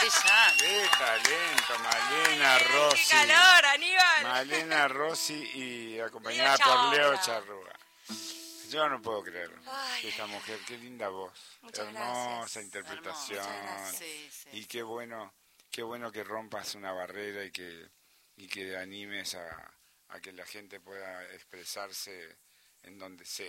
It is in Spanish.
ella. ¡Qué talento! Malena Rossi. ¡Qué calor, Aníbal! Malena Rossi y acompañada por Leo Charrúa. Yo no puedo creerlo. Esta mujer, qué linda voz. Muchas hermosa gracias. interpretación. Sí, sí. Y qué bueno que rompas una barrera y que animes a que la gente pueda expresarse en donde sea.